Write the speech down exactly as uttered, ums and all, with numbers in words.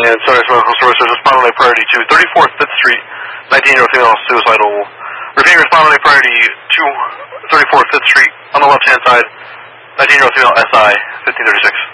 and Sunrise Medical Services, respond on a priority to thirty-fourth Fifth Street, nineteen-year-old female suicidal. Repeating, respond on a priority to thirty-fourth Fifth Street, on the left-hand side, nineteen-year-old female S I, fifteen thirty-six.